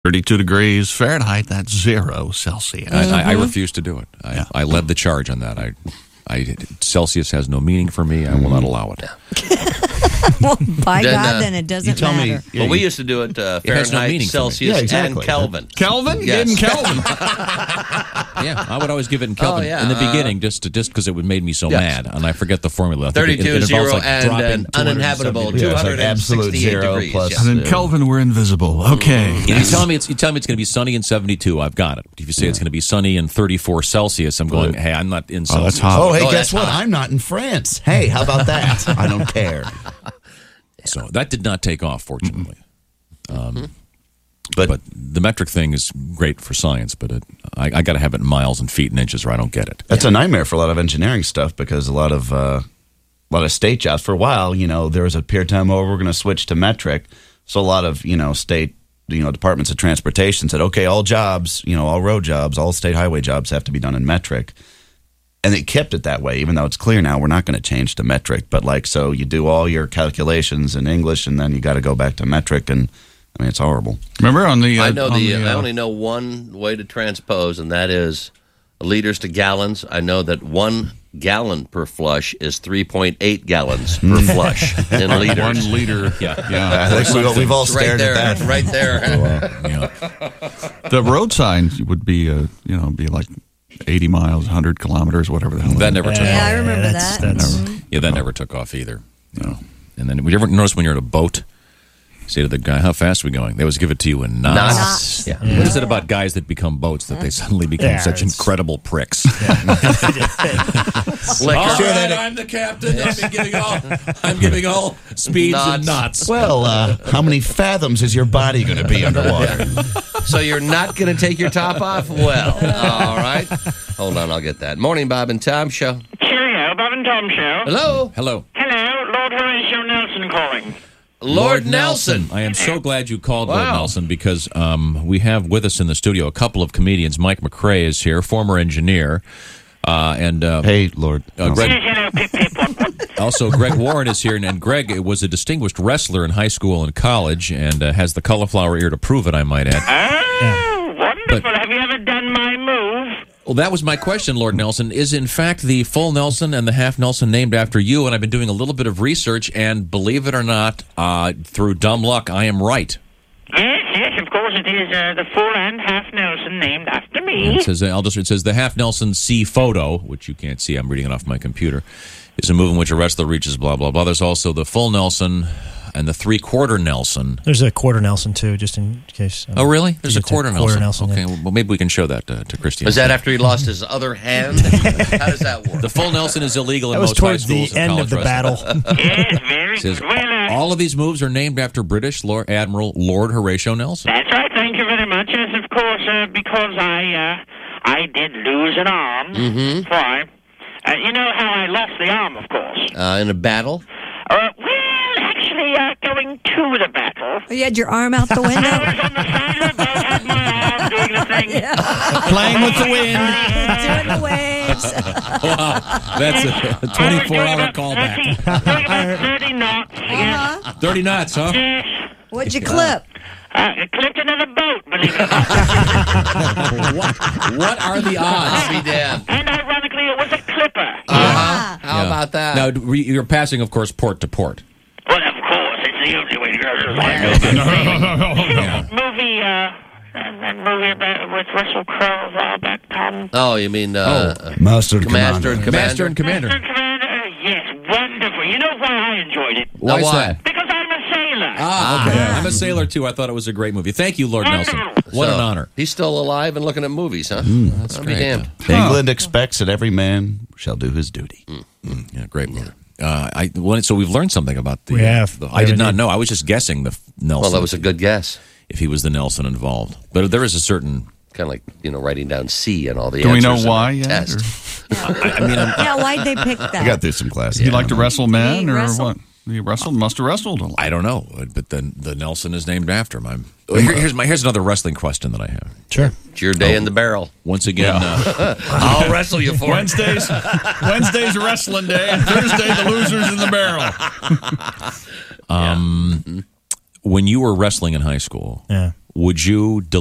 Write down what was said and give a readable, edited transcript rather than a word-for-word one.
32 degrees Fahrenheit, that's 0 Celsius. I refuse to do it. I led the charge on that. Celsius has no meaning for me. I will not allow it. Well, by God, then it doesn't matter. Well, we used to do it Fahrenheit, Celsius, and Kelvin. Kelvin? Yes. You gave him Kelvin. Yeah, I would always give it in Kelvin in the beginning, just because it made me so mad, and I forget the formula. 32, 0, and uninhabitable, 260 absolute 0 degrees. plus. Yes. And in Kelvin, we're invisible. Okay. You tell me it's going to be sunny and 72. I've got it. If you say it's going to be sunny and 34 Celsius, I'm going. Hey, I'm not in Celsius. That's hot. Oh, hey, Oh, guess that's what? hot. I'm not in France. Hey, how about that? I don't care. So that did not take off, fortunately. But the metric thing is great for science, but I got to have it in miles and feet and inches, or I don't get it. That's a nightmare for a lot of engineering stuff because a lot of state jobs for a while, there was a period of time where we're going to switch to metric. So a lot of state departments of transportation said, okay, all jobs, all road jobs, all state highway jobs have to be done in metric. And they kept it that way, even though it's clear now we're not going to change to metric. But so you do all your calculations in English, and then you got to go back to metric, and I mean it's horrible. Remember on the? I only know one way to transpose, and that is liters to gallons. I know that 1 gallon per flush is 3.8 gallons per flush in liters. 1 liter. I think we've all It's right stared there, at that. right there. The road sign would be, be like 80 miles, 100 kilometers, whatever the hell. That never took off. Yeah, I remember that. That never took off either. No. And then, would you ever notice when you're in a boat, say to the guy, how fast are we going? They always give it to you in knots. Knots. Yeah. What is it about guys that become boats that they suddenly become such incredible pricks? I'm the captain. I'm giving all speeds and knots. Well, how many fathoms is your body going to be underwater? So you're not going to take your top off? Well, all right. Hold on, I'll get that. Morning, Bob and Tom Show. Cheerio, Bob and Tom Show. Hello. Hello. Hello, Lord Horatio Nelson calling. Lord Nelson. I am so glad you called Lord Wow. Nelson because we have with us in the studio a couple of comedians. Mike McRae is here, former engineer. Hey, Lord. Greg, Hello, pip, pip, what, what? also, Greg Warren is here, and Greg was a distinguished wrestler in high school and college, and has the cauliflower ear to prove it, I might add. Oh, wonderful. Have you ever done my move? Well, that was my question, Lord Nelson. Is, in fact, the full Nelson and the half Nelson named after you? And I've been doing a little bit of research, and believe it or not, through dumb luck, I am right. Yes, of course it is the full and half Nelson named after me. It says, it says the half Nelson C photo, which you can't see, I'm reading it off my computer, is a move in which a wrestler reaches blah, blah, blah. There's also the full Nelson and the three-quarter Nelson. There's a quarter Nelson, too, just in case. Oh, really? There's a quarter Nelson. Okay, yeah. well, maybe we can show that to Christian. Was that after he lost his other hand? How does that work? The full Nelson is illegal in That was most high towards the schools and end of college the battle. wrestling. Yes, very It says, good. Well, all of these moves are named after British Admiral Lord Horatio Nelson. that's right. Thank you very much. Yes, of course, because I did lose an arm. Mm-hmm. Why? You know how I lost the arm, of course. In a battle? Well, actually, going to the battle. You had your arm out the window? I was on the side of the boat, had my arm doing the thing. Playing with the wind. Doing the waves. Wow, that's a 24-hour callback. Doing about 30 knots. Yes. 30 knots, huh? Yes. What'd you clip? It clipped another boat, believe it or not. What are the odds? Be damned. And ironically, it was a clipper. How Yeah. about that? Now, you're passing, of course, port to port. Well, of course, it's the only way to go. Yeah. Movie, that movie with Russell Crowe a while back, Tom. Oh, you mean Master and Master and Commander. Master and Commander. Yes, wonderful. You know why I enjoyed it? Why is why? that? Because I'm a sailor. Ah, okay. I'm a sailor, too. I thought it was a great movie. Thank you, Lord Nelson. What an honor. He's still alive and looking at movies, huh? That's I'll be great. damned. England expects that every man shall do his duty. Yeah, great movie. So we've learned something about the. We have. I did not know. I was just guessing the Nelson. Well, that was a good guess. If he was the Nelson involved, but there is a certain. Kind of like, writing down C and all the Do we answers. know why in the yet? test. Yeah, why'd they pick that? I got through some classes. Do you like to wrestle men He or wrestled? what? He wrestled, must have wrestled a lot. I don't know, but then the Nelson is named after him. Here's another wrestling question that I have. Sure. It's your day in the barrel. Once again, I'll wrestle you for it. Wednesday's wrestling day, and Thursday the losers in the barrel. when you were wrestling in high school, Yeah. would you